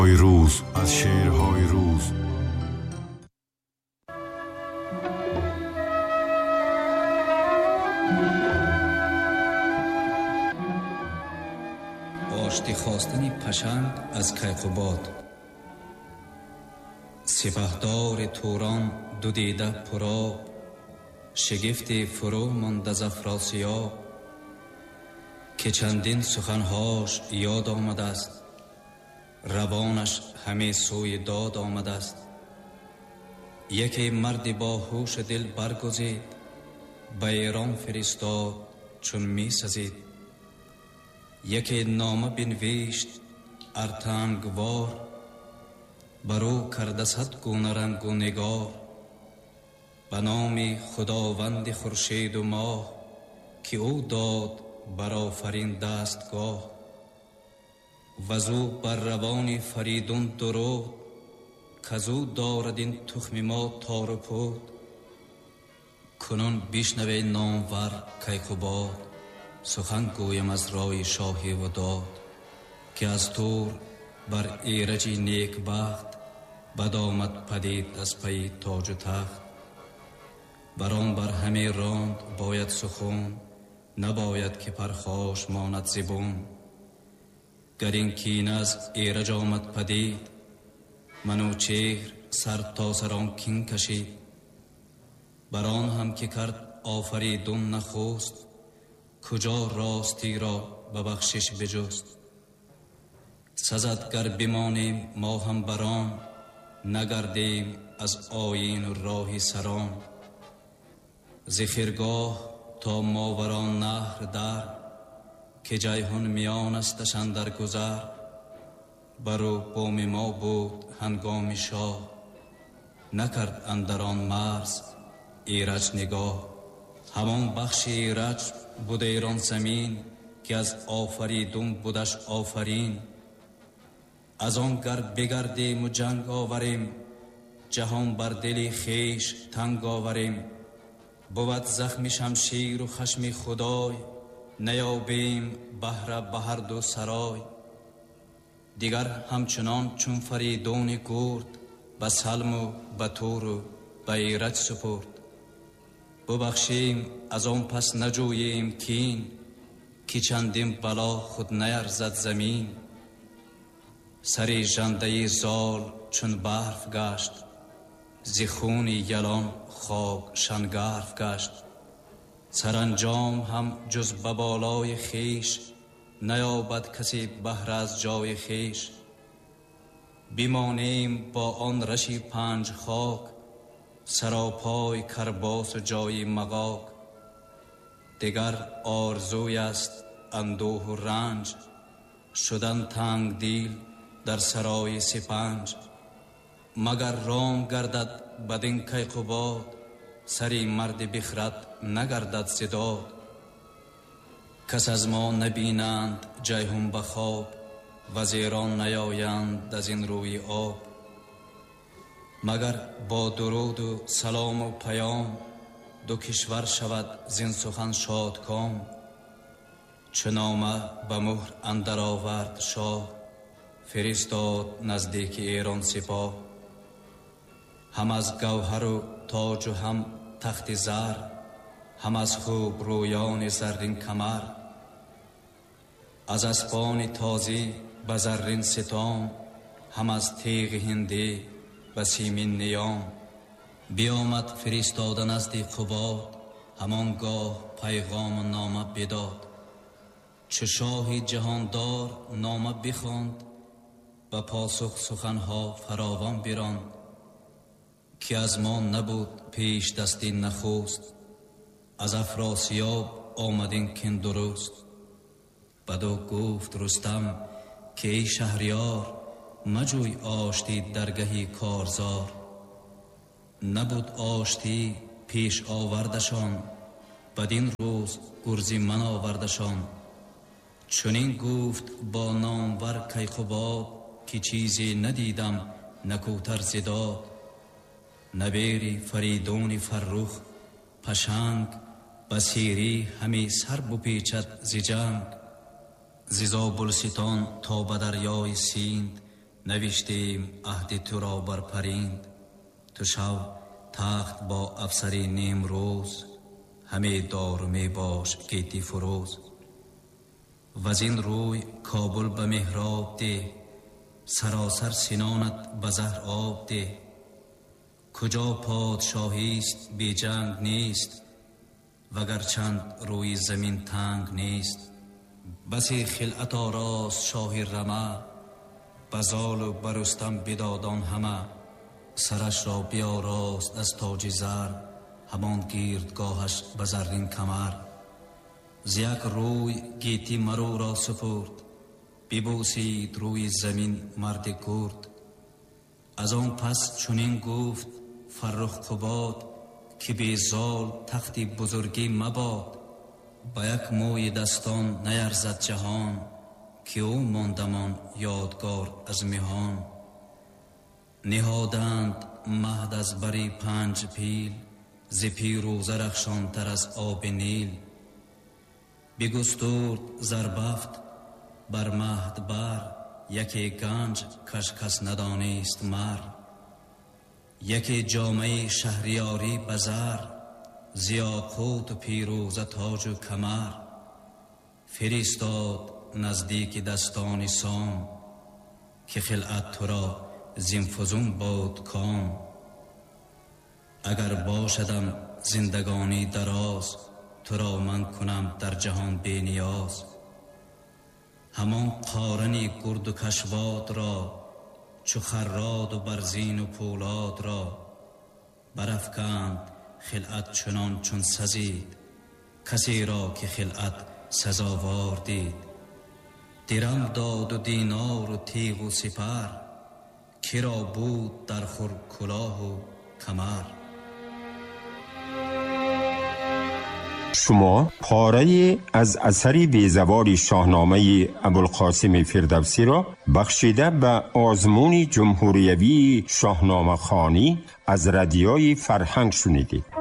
روز از شعرهای روز. آشتی خواستن پشنگ از کیقوباد. سپهدار توران دو دیده پرآب، شگفت فرو ماند از افراسیاب. که چندین سخنهاش یاد آمده است، روانش همه سوی داد آمده است. یکی مرد با هوش دل برگزید، به ایران فرستاد چون می سزید. یکی نامه بنوشت ارتنگوار، برو کرده صد گونه رنگ و نگار. به نام خداوند خورشید و ماه، که او داد برآفرین دستگاه. وزو بر روان فریدون درود، کزو دارد این تخم ما تار و پود. کنون بشنوی نامور کیقوباد، سخن گویم از رای شاهی و داد. که از تور بر ایرج نیک بخت، بد آمد پدید از پی تاج و تخت. بران بر همه راند باید سخن، نباید که پرخاش ماند زبون. گر این کین از ایرج آمد پدید، منوچهر سر تا سر آن کین کشید. بران هم که کرد آفریدون نخست، کجا راستی را به بخشش بجست. سزد گر بمانیم ما هم بران، نگردیم از آیین و راه سران. ز خرگاه تا ماوران نهر در، که جیحون میان استش اندر گذر. برو بوم ما بود هنگام شاه، نکرد اندران مرز ایرج نگاه. همان بخش ایرج بود ایران زمین، که از آفریدون بودش آفرین. از آن گر بگردیم و جنگ آوریم، جهان بر دل خیش تنگ آوریم. بود زخم شمشیر و خشم خدای، نیابیم بهره به هر دو سرای. دیگر همچنان چون فریدون گرد، به سلم و به تور و به ایرج سپرد. ببخشیم از آن پس نجوییم کین، که چندین بلا خود نیرزد زمین. سری ژنده زال چون برف گشت، ز خون یلان خاک شنگرف گشت. سرانجام هم جز به بالای خیش، نیابد کسی بهره از جای خیش. بمانیم با آن رشی پنج خاک، سراپای کرباس و جای مغاک. دگر آرزوی است اندوه و رنج، شدن تنگ دیل در سرای سپنج. مگر رام گردد بدین کیقوباد، سری مرد بخرد نگردد زداد. کس از ما نبینند جیحون به خواب، وزیران نیایند از این روی آب. مگر با درود و سلام و پیام، دو کشور شود زین سخن شادکام. چو نامه به مهر اندر آورد شاه، فرستاد نزدیک ایران سپاه. هم از گوهر و تاج و هم تخت زر، هم از خوب رویان زرین کمر. از اسپان تازی به زرین ستام، هم از تیغ هندی به سیمین نیام. بیامد فرستاده نزد قباد، همانگاه پیغام و نامه بداد. چو شاه جهاندار نامه بخواند، به پاسخ سخنها فراوان براند. که از ما نبود پیش دستی نخست، از افراسیاب آمدین کین درست. بدو گفت رستم که ای شهریار، مجوی آشتی درگهی کارزار. نبود آشتی پیش آوردشان، بدین روز گرزی من آوردشان. چنین گفت با نامور کیقوباد، که چیزی ندیدم نکوتر زداد. نبیری فریدون فرخ پشنگ، بسیری همی سر بپیچد ز جنگ. ز زابلستان تا به دریای سیند، نوشتیم عهد تو را بر پریند، تو شو تخت با افسری نیمروز، همه دار می باش گیتی فروز. وزین روی کابل به محراب ده، سراسر سینانت به زهر آب ده. کجا پادشاهیست بی جنگ نیست، وگر چند روی زمین تنگ نیست. بسی خلعت آراست شاه رمه، بزال و برستم بدادان همه. سرش را بیاراست از تاج زر، همان گیردگاهش به زرین کمر. ز یک روی گیتی مرو را سپرد، ببوسید روی زمین مرد کرد. از آن پس چنین گفت فرخ قباد، که بی زال تختی بزرگی مباد. با یک موی دستان نیرزد جهان، که او ماندمان یادگار از مهان. نهادند مهد از بری 5 پیل، ز پیروزه رخشان تر از آب نیل. بگسترد زربفت بر مهد بر، یکی گنج کش کس ندانست مر. یکی جامه شهریاری بزر، ز یاقوت و پیروزه تاج و کمر. فرستاد نزدیک دستان سام، که خلعت تو را زین فزون باد کام. اگر باشدم زندگانی دراز، تو را من کنم در جهان بی نیاز. همان قارنی گرد و کشواد را، چو خراد و برزین و پولاد را. برافکند خلعت چنان چون سزید، کسی را که خلعت سزاوار دید. درم داد و دینار و تیغ و سپر، که را بود در خور کلاه و کمر. شما پاره از اثری بیزوار شاهنامه ابوالقاسم فردوسی را بخشیده به آزمون جمهوریوی شاهنامه خوانی از رادیوی فرهنگ شنیدید.